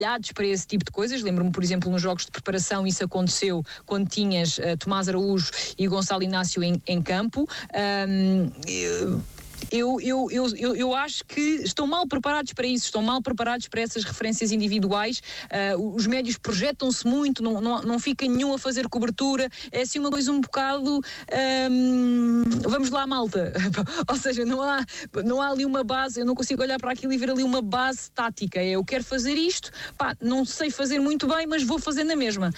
para esse tipo de coisas. Lembro-me, por exemplo, nos jogos de preparação, isso aconteceu quando tinhas Tomás Araújo e Gonçalo Inácio em campo. Eu acho que estão mal preparados para isso, estão mal preparados para essas referências individuais. Os médios projetam-se muito, não fica nenhum a fazer cobertura, é assim uma coisa um bocado vamos lá, malta. Ou seja, não há ali uma base, eu não consigo olhar para aquilo e ver ali uma base tática. Eu quero fazer isto, não sei fazer muito bem, mas vou fazer na mesma.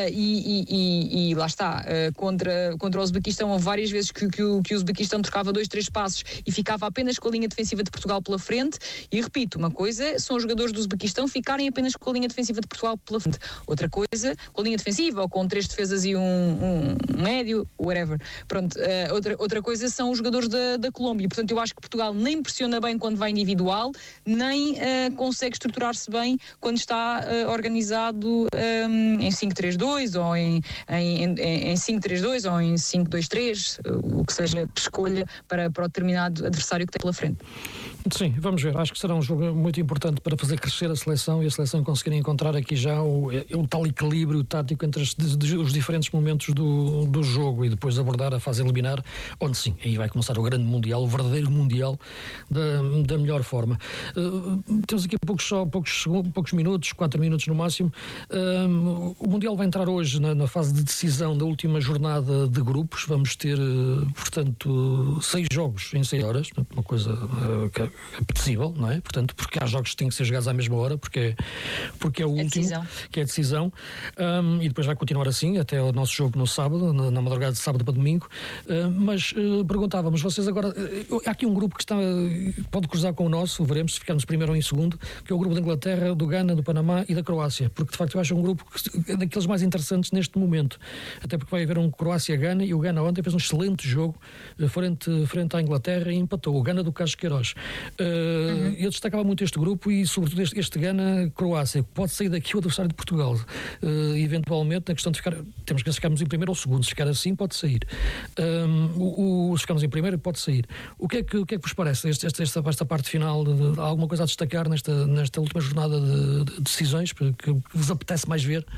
E lá está, contra o Uzbequistão houve várias vezes que o Uzbequistão trocava 2-3 passos e ficava apenas com a linha defensiva de Portugal pela frente. E repito, uma coisa são os jogadores do Uzbequistão ficarem apenas com a linha defensiva de Portugal pela frente, outra coisa com a linha defensiva ou com 3 defesas e um médio, whatever. Pronto, outra coisa são os jogadores da Colômbia. Portanto, eu acho que Portugal nem pressiona bem quando vai individual, nem consegue estruturar-se bem quando está organizado em 5-3-2 ou em 5-3-2 ou em 5-2-3, o que seja escolha para o determinado adversário que tem pela frente. Sim, vamos ver. Acho que será um jogo muito importante para fazer crescer a seleção e a seleção conseguir encontrar aqui já o tal equilíbrio tático entre os diferentes momentos do jogo e depois abordar a fase eliminar, onde sim, aí vai começar o grande Mundial, o verdadeiro Mundial da melhor forma. Temos aqui poucos minutos, 4 minutos no máximo. O Mundial vai entrar hoje na fase de decisão da última jornada de grupos. Vamos ter, portanto, 6 jogos em 6 horas, uma coisa apetecível, não é? Portanto, porque há jogos que têm que ser jogados à mesma hora, porque é o último, que é a decisão, e depois vai continuar assim até o nosso jogo no sábado, na madrugada de sábado para domingo. Mas perguntávamos, vocês agora, há aqui um grupo que pode cruzar com o nosso, veremos se ficarmos primeiro ou em segundo, que é o grupo da Inglaterra, do Ghana, do Panamá e da Croácia, porque de facto eu acho um grupo daqueles mais interessantes neste momento, até porque vai haver um Croácia-Ghana, e o Ghana ontem fez um excelente jogo frente à Inglaterra e empatou, o Ghana do Carlos Queiroz. Eu destacava muito este grupo e sobretudo este Ghana-Croácia, que pode sair daqui o adversário de Portugal, eventualmente na questão de temos que ficarmos em primeiro ou segundo, se ficar assim pode sair, se ficarmos em primeiro pode sair. O que é que vos parece esta parte final? Há alguma coisa a destacar nesta última jornada de decisões que vos apetece mais ver?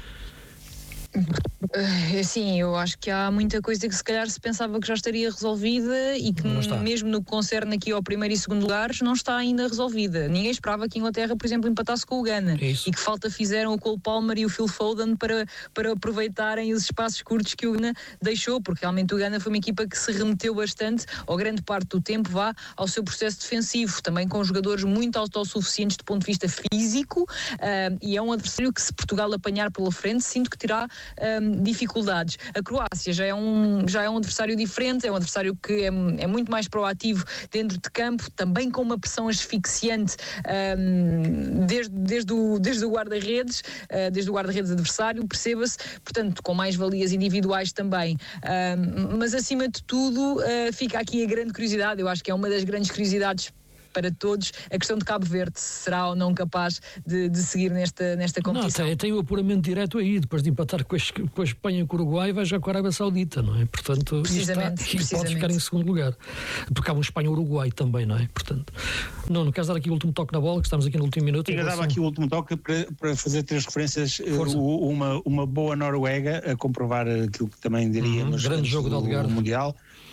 Sim, eu acho que há muita coisa que se calhar se pensava que já estaria resolvida e que mesmo no que concerne aqui ao primeiro e segundo lugares não está ainda resolvida. Ninguém esperava que a Inglaterra, por exemplo, empatasse com o Ghana, e que falta fizeram o Cole Palmer e o Phil Foden para aproveitarem os espaços curtos que o Ghana deixou, porque realmente o Ghana foi uma equipa que se remeteu bastante, ou grande parte do tempo, ao seu processo defensivo, também com jogadores muito autossuficientes do ponto de vista físico, e é um adversário que, se Portugal apanhar pela frente, sinto que terá dificuldades. A Croácia já é um adversário diferente, é um adversário que é muito mais proativo dentro de campo, também com uma pressão asfixiante desde o guarda-redes, adversário, perceba-se, portanto com mais valias individuais também, mas acima de tudo fica aqui a grande curiosidade, eu acho que é uma das grandes curiosidades para todos, a questão de Cabo Verde, será ou não capaz de seguir nesta competição. Não, tem o apuramento direto aí, depois de empatar com a Espanha e com o Uruguai, vai já com a Arábia Saudita, não é? Portanto, e pode ficar em segundo lugar, porque há um Espanha-Uruguai também, não é? Portanto, não queres dar aqui o último toque na bola, que estamos aqui no último minuto? Eu dava aqui o último toque para fazer 3 referências, uma boa Noruega, a comprovar aquilo que também diríamos grande jogo do Mundial,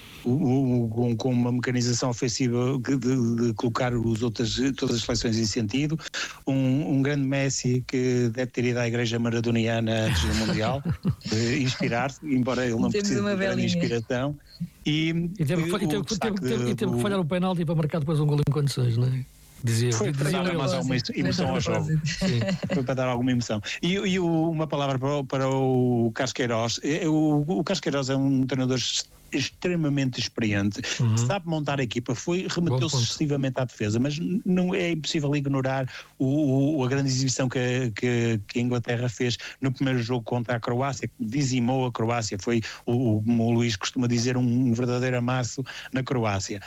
com uma mecanização ofensiva de colocar todas as seleções em sentido, um grande Messi que deve ter ido à igreja maradoniana antes do Mundial, inspirar-se, embora ele não precise de grande inspiração, e teve que falhar o penalti para marcar depois um gol em condições, não é? Foi para dar mais alguma emoção ao jogo. Foi para dar alguma emoção. E uma palavra para o Carlos Queiroz. O Carlos Queiroz é um treinador extremamente experiente, sabe montar a equipa, remeteu-se excessivamente à defesa, mas não é impossível ignorar a grande exibição que a Inglaterra fez no primeiro jogo contra a Croácia, que dizimou a Croácia, foi, como o Luís costuma dizer, um verdadeiro amasso na Croácia.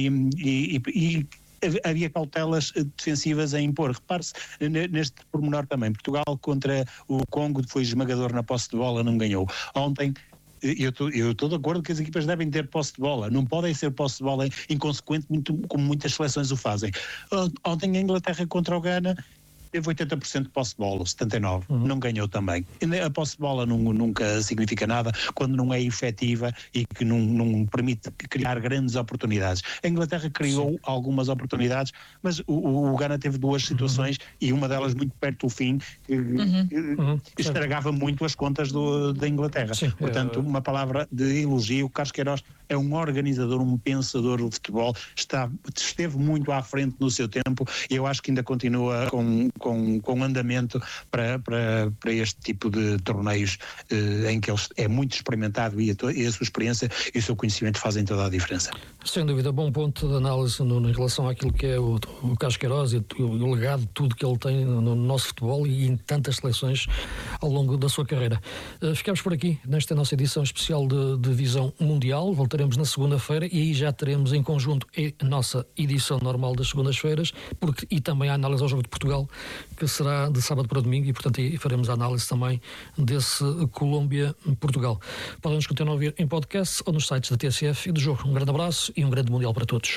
E havia cautelas defensivas a impor. Repare-se neste pormenor também. Portugal contra o Congo foi esmagador na posse de bola, não ganhou. Ontem, eu estou de acordo que as equipas devem ter posse de bola, não podem ser posse de bola inconsequente, como muitas seleções o fazem. Ontem a Inglaterra contra o Ghana teve 80% de posse de bola, 79%, não ganhou também. A posse de bola nunca significa nada quando não é efetiva e que não permite criar grandes oportunidades. A Inglaterra criou algumas oportunidades, mas o Ghana teve duas situações e uma delas muito perto do fim que estragava muito as contas da Inglaterra. Sim, portanto, uma palavra de elogio. O Carlos Queiroz é um organizador, um pensador do futebol, esteve muito à frente no seu tempo e eu acho que ainda continua com andamento para este tipo de torneios em que ele é muito experimentado e a sua experiência e o seu conhecimento fazem toda a diferença. Sem dúvida, bom ponto de análise em relação àquilo que é o Carlos Queiroz e o legado de tudo que ele tem no nosso futebol e em tantas seleções ao longo da sua carreira. Ficamos por aqui nesta nossa edição especial de Visão Mundial. Voltaremos na segunda-feira e aí já teremos em conjunto a nossa edição normal das segundas-feiras e também a análise ao jogo de Portugal, que será de sábado para domingo e, portanto, aí faremos a análise também desse Colômbia-Portugal. Podem-nos continuar a ouvir em podcast ou nos sites da TSF e do jogo. Um grande abraço e um grande Mundial para todos.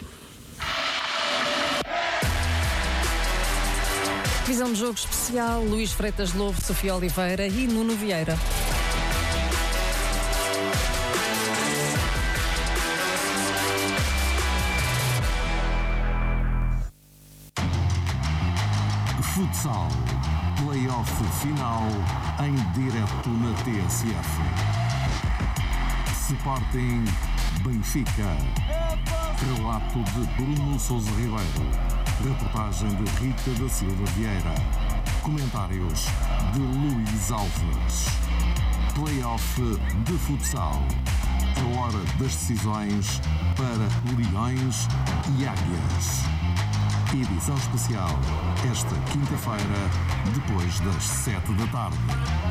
Visão de jogo especial, Luís Freitas Lobo, Sofia Oliveira e Nuno Vieira. Futsal, play-off final em direto na TSF. Sporting Benfica. Relato de Bruno Sousa Ribeiro. Reportagem de Rita da Silva Vieira. Comentários de Luís Alves. Play-off de futsal. A hora das decisões para Leões e Águias. Edição especial esta quinta-feira, depois das 7 da tarde.